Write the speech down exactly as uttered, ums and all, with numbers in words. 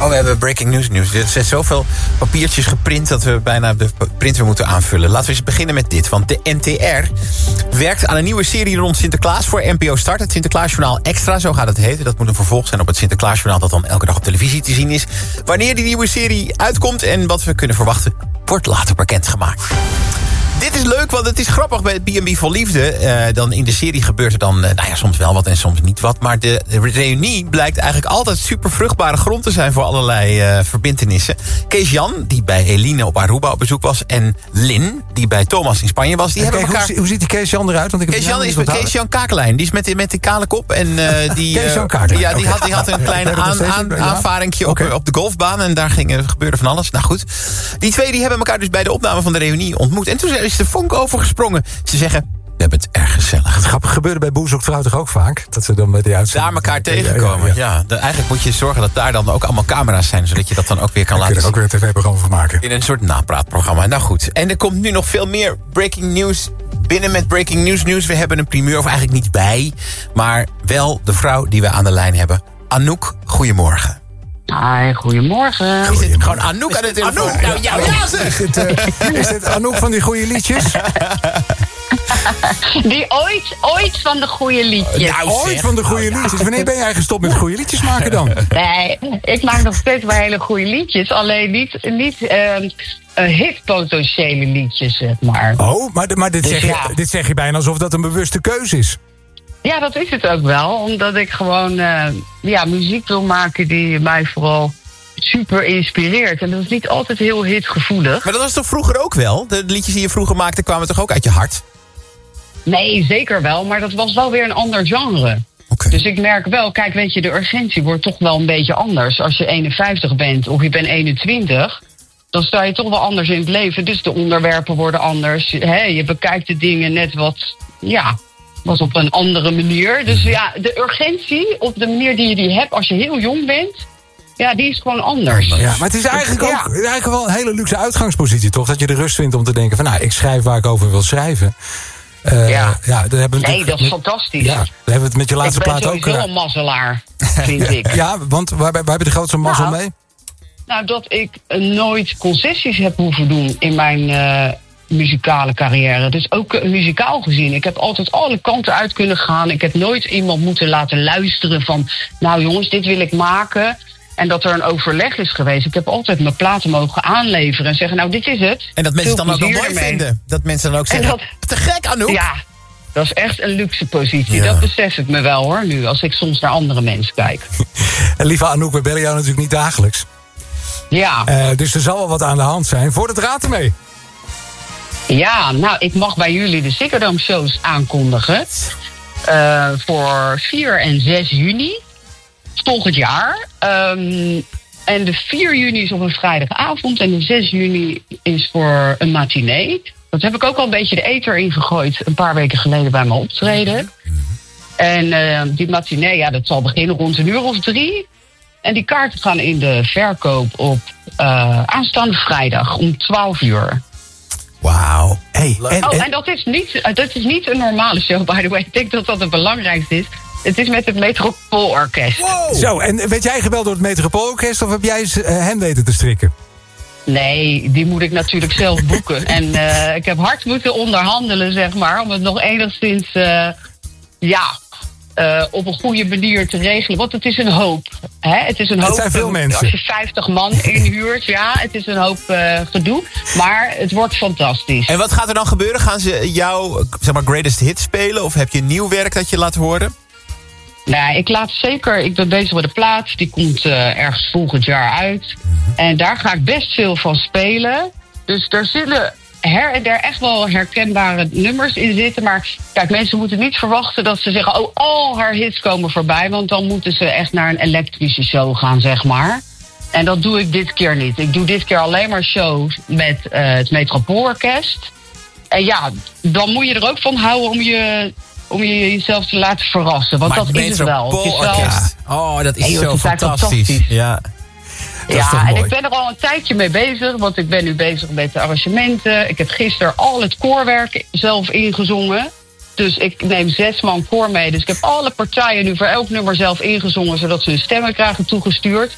Oh, we hebben breaking news nieuws. Er zijn zoveel papiertjes geprint dat we bijna de printer moeten aanvullen. Laten we eens beginnen met dit. Want de N T R werkt aan een nieuwe serie rond Sinterklaas voor N P O Start. Het Sinterklaasjournaal Extra, zo gaat het heten. Dat moet een vervolg zijn op het Sinterklaasjournaal dat dan elke dag op televisie te zien is. Wanneer die nieuwe serie uitkomt en wat we kunnen verwachten, wordt later bekendgemaakt. Dit is leuk, want het is grappig bij B en B Vol Liefde. Uh, dan in de serie gebeurt er dan, uh, nou ja, soms wel wat en soms niet wat. Maar de, de reunie blijkt eigenlijk altijd super vruchtbare grond te zijn voor allerlei uh, verbintenissen. Kees-Jan, die bij Eline op Aruba op bezoek was. En Lin, die bij Thomas in Spanje was. Die en hebben kijk, elkaar... hoe, hoe ziet die Kees-Jan eruit? Want ik Kees-Jan is met Kees-Jan Kakelijn. Die is met, met die kale kop. En, uh, die, uh, Kees-Jan Kakelijn. Ja, die, okay. had, die had een klein aan, aan, aanvaringje op, okay. op de golfbaan. En daar ging, gebeurde van alles. Nou goed. Die twee die hebben elkaar dus bij de opname van de reunie ontmoet. En toen is de vonk overgesprongen. Ze zeggen, we hebben het erg gezellig. Het grappige gebeurde bij Boer zoekt vrouw toch ook vaak? Dat ze dan met die uitzending... Daar elkaar tegenkomen, ja. ja. ja de, eigenlijk moet je zorgen dat daar dan ook allemaal camera's zijn, zodat je dat dan ook weer kan dan laten zien. Kun je er ook weer een tv-programma van maken. In een soort napraatprogramma. Nou goed. En er komt nu nog veel meer breaking news binnen met breaking news nieuws. We hebben een primeur, of eigenlijk niet bij, maar wel de vrouw die we aan de lijn hebben. Anouk, goedemorgen. Hi, goedemorgen. Is dit gewoon Anouk aan de telefoon? Anouk? Nou, ja, ja zeg! Is dit, uh, is dit Anouk van die goede liedjes? Die ooit, ooit van de goede liedjes. Nou, ooit van de goede nou, liedjes. Wanneer ben jij gestopt met goede liedjes maken dan? Nee, ik maak nog steeds wel hele goede liedjes. Alleen niet, niet uh, hitpotentiële liedjes, zeg maar. Oh, maar, maar dit, dus zeg je, ja. dit zeg je bijna alsof dat een bewuste keuze is. Ja, dat is het ook wel. Omdat ik gewoon uh, ja, muziek wil maken die mij vooral super inspireert. En dat is niet altijd heel hitgevoelig. Maar dat was toch vroeger ook wel? De liedjes die je vroeger maakte kwamen toch ook uit je hart? Nee, zeker wel. Maar dat was wel weer een ander genre. Okay. Dus ik merk wel, kijk, weet je, de urgentie wordt toch wel een beetje anders. Als je eenenvijftig bent of je bent eenentwintig... dan sta je toch wel anders in het leven. Dus de onderwerpen worden anders. He, je bekijkt de dingen net wat, ja, wat op een andere manier. Dus ja, de urgentie op de manier die je die hebt als je heel jong bent... ja, die is gewoon anders. Ja, maar het is eigenlijk ook ja. het is eigenlijk wel een hele luxe uitgangspositie, toch? Dat je de rust vindt om te denken van, nou, ik schrijf waar ik over wil schrijven. Uh, ja. ja daar hebben we nee, dat is fantastisch. Ja, daar hebben we het met je laatste plaat ook. Ik ben sowieso een mazzelaar, vind ik. Ja, want waar, waar heb je de grootste mazzel nou, mee? Nou, dat ik nooit concessies heb hoeven doen in mijn uh, muzikale carrière. Dus ook uh, muzikaal gezien. Ik heb altijd alle kanten uit kunnen gaan. Ik heb nooit iemand moeten laten luisteren van... nou jongens, dit wil ik maken... En dat er een overleg is geweest. Ik heb altijd mijn platen mogen aanleveren en zeggen, nou, dit is het. En dat mensen Veel dan ook wel plezier mooi ermee. vinden. Dat mensen dan ook zeggen, dat, te gek, Anouk. Ja, dat is echt een luxe positie. Ja. Dat besef ik me wel, hoor, nu. Als ik soms naar andere mensen kijk. En lieve Anouk, we bellen jou natuurlijk niet dagelijks. Ja. Uh, dus er zal wel wat aan de hand zijn. Voor het raad ermee. Ja, nou, ik mag bij jullie de Ziggo Dome shows aankondigen. Uh, voor vier en zes juni. Volgend jaar. Um, en de vier juni is op een vrijdagavond. En de zes juni is voor een matinee. Dat heb ik ook al een beetje de ether ingegooid. Een paar weken geleden bij mijn optreden. En uh, die matinee, ja, dat zal beginnen rond een uur of drie. En die kaarten gaan in de verkoop op uh, aanstaande vrijdag om twaalf uur. Wauw. Hey, en, oh, en dat is, niet, dat is niet een normale show, by the way. Ik denk dat dat het belangrijkste is. Het is met het Metropoolorkest. Wow. Zo, en werd jij gebeld door het Metropoolorkest of heb jij uh, hen weten te strikken? Nee, die moet ik natuurlijk zelf boeken. En uh, ik heb hard moeten onderhandelen, zeg maar, om het nog enigszins uh, ja, uh, op een goede manier te regelen. Want het is een hoop. Hè? Het is een hoop. Het zijn veel mensen. Als je vijftig man inhuurt, ja, het is een hoop uh, gedoe. Maar het wordt fantastisch. En wat gaat er dan gebeuren? Gaan ze jouw, zeg maar, greatest hit spelen? Of heb je nieuw werk dat je laat horen? Nou, ik laat zeker, ik ben bezig met de plaat. Die komt uh, ergens volgend jaar uit. En daar ga ik best veel van spelen. Dus er zullen her en der echt wel herkenbare nummers in zitten. Maar kijk, mensen moeten niet verwachten dat ze zeggen... oh, al haar hits komen voorbij. Want dan moeten ze echt naar een elektrische show gaan, zeg maar. En dat doe ik dit keer niet. Ik doe dit keer alleen maar shows met uh, het Metropoolorkest. En ja, dan moet je er ook van houden om je... om je jezelf te laten verrassen. Want maar dat is het wel. Het is wel... Ja. Oh, dat is hey, zo is fantastisch. fantastisch. Ja, dat ja is toch en mooi. ik ben er al een tijdje mee bezig. Want ik ben nu bezig met de arrangementen. Ik heb gisteren al het koorwerk zelf ingezongen. Dus ik neem zes man koor mee. Dus ik heb alle partijen nu voor elk nummer zelf ingezongen... zodat ze hun stemmen krijgen toegestuurd.